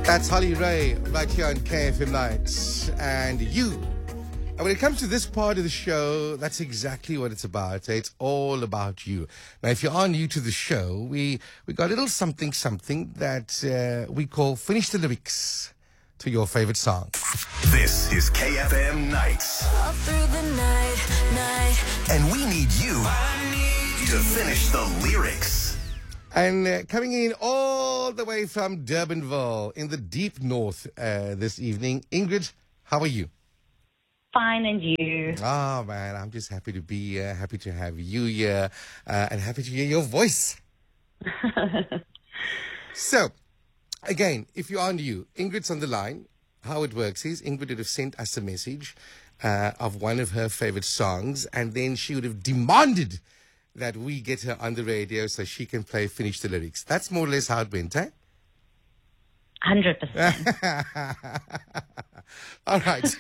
That's Holly Ray right here on KFM Nights and you. And when it comes to this part of the show, that's exactly what it's about. It's all about you. Now, if you are new to the show, we got a little something that we call Finish the Lyrics to your favorite song. This is KFM Nights. All through the night. And we need you to finish the lyrics. And coming in all the way from Durbanville in the deep north this evening, Ingrid, how are you? Fine, and you? Oh, man, I'm just happy to be here, happy to have you here, and happy to hear your voice. So, again, if you are new, Ingrid's on the line. How it works is Ingrid would have sent us a message of one of her favorite songs, and then she would have demanded that we get her on the radio so she can Finish the Lyrics. That's more or less how it went, eh? 100%. All right.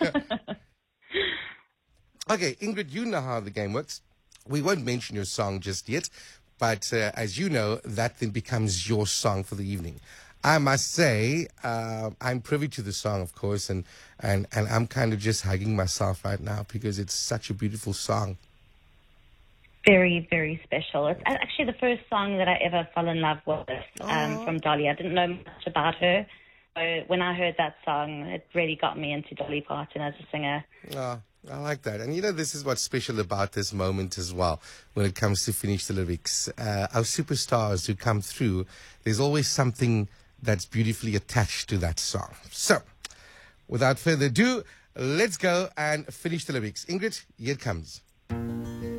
Okay, Ingrid, you know how the game works. We won't mention your song just yet, but as you know, that then becomes your song for the evening. I must say, I'm privy to the song, of course, and I'm kind of just hugging myself right now because it's such a beautiful song. Very, very special. It's actually the first song that I ever fell in love with from Dolly. I didn't know much about her. So when I heard that song, it really got me into Dolly Parton as a singer. Oh, I like that. And, you know, this is what's special about this moment as well when it comes to Finish the Lyrics. Our superstars who come through, there's always something that's beautifully attached to that song. So, without further ado, let's go and finish the lyrics. Ingrid, here it comes.